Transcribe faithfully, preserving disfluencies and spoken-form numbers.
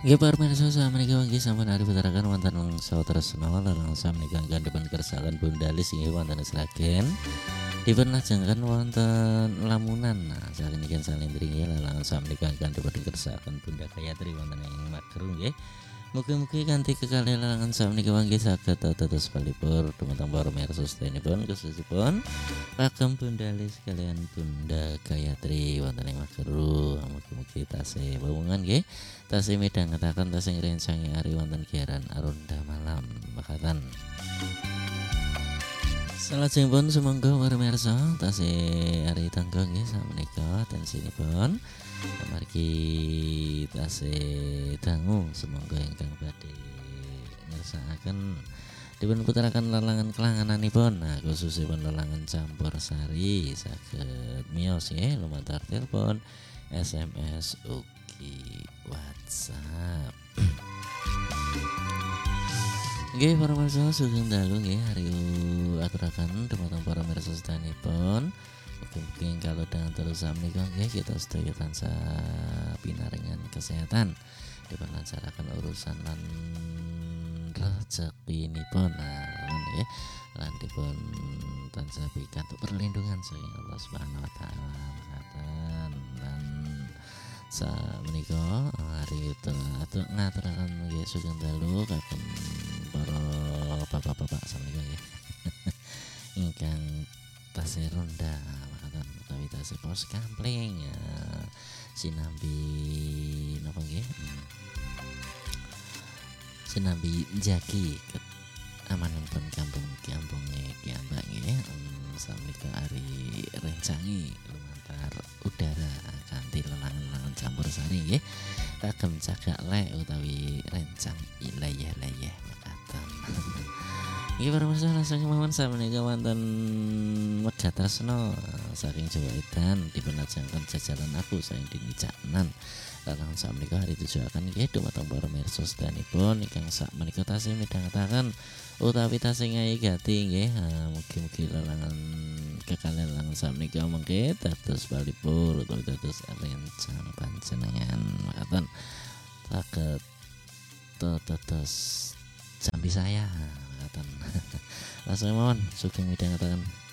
Nggih para mirsa sakmenika nggih sampun ari puteraken wonten langsa tresna langsa menika ingkang dipun kersakaken Bunda Lis nggih wonten Sragen. Dipun lajengaken wonten lamunan. Nah, sakniki salendri nggih langsa menika ingkang dipun kersakaken Bunda Gayatri wonten ing Magelang nggih. Mugi-mugi kanthi kekalih lalangan sakmenika nggih saged dados palipur dumateng para mirsa sedherekipun khususipun kagem Bunda Lis kaliyan Bunda Gayatri wonten ing Magelang. Mugi-mugi tasih wewungan nggih. Tasih midhangetaken tasih ngrencangi ari wonten giaran Aronda Malam mekaten. Salajengipun sumangga para mirsa tasih ari tangga nggih sakmenika tensinipun amargi tasih dangu sumangga ingkang badhe ngersakaken dipun puteraken lalangan kelangananipun. Nah, khususipun lalangan campursari saged miyos nggih lumantar telepon, S M S ugi WhatsApp. Nggih para mirsa sugeng dalu nggih hari aturaken dumateng para mirsa sedanipun. Mugi-mugi kalodang terus sakmenika nggih kita sedaya tansah pinaringan kesehatan dipun lancaraken urusan lan rezekinipun. Nah, nggih lan dipun tansah pikantuk perlindungan saking Allah Subhanahu wa taala mekaten. Lan sakmenika ari atur ngaturaken nggih sugeng dalu kagem para bapak-bapak sakmenika nggih. Ingkang tasih ronda makaten utawi tasih pos kampling ya, sinambi napa nggih? Hmm. Sinambi njagi amanipun kampung-kampunge piyambak nggih. Hmm, sakmenika ari rencangi lumantar udara kanthi lelangan-lelangan campursari nggih. Kagem cagak lek utawi rencang ilayah-layah mekaten. Nggih para mirsa langsung kemawon sakmenika wonten Medha Tresna saking Jawa Edan dipun lajengaken jajalan aku saking Dini Caknan. Lalang sakmenika hari tujuaken nggih dumateng para mirsa sedanipun ingkang sakmenika tasih midhangetaken utawi tasih ngayigati nggih. Mugi-mugi lalangan kekalih lalangan sakmenika mengke dados palipur utawi dados rencang panjenengan mekaten. Saged dados jambi saya mekaten. Langsung mawon sugeng midhangetaken